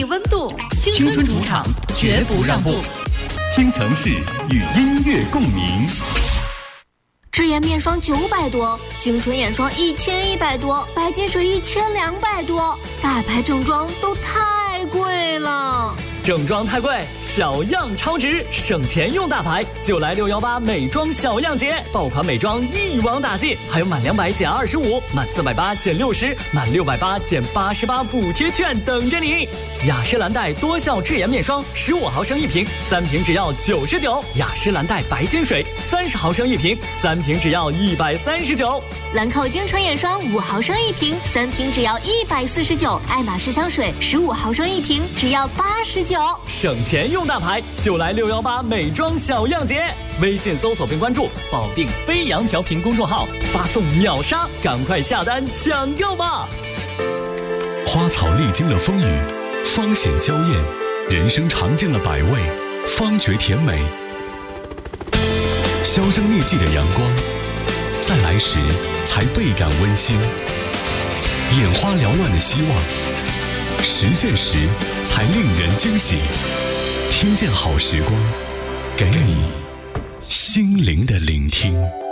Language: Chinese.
温度。 青春主场绝不让步， 倾城市与音乐共鸣。 智颜面霜900多，精纯眼霜1100多，白金水1200多，大牌正装都太贵了。 正装太贵，小样超值，省钱用大牌，就来618美妆小样节，爆款美妆一网打尽，还有满200减25，满480减60，满680减88补贴券等着你。雅诗兰黛多效智颜面霜15毫升一瓶，3瓶只要99；雅诗兰黛白金水30毫升一瓶，3瓶只要139； 兰蔻精纯眼霜5毫升一瓶，3瓶只要149；爱马仕香水15毫升一瓶，只要89。 省钱用大牌，就来618美妆小样节。微信搜索并关注保定飞扬调频公众号，发送秒杀，赶快下单抢购吧。 花草历经了风雨，方显娇艳；人生尝尽了百味，方觉甜美。销声匿迹的阳光，再来时才倍感温馨。眼花缭乱的希望，实现时才令人惊喜。听见好时光，给你心灵的聆听。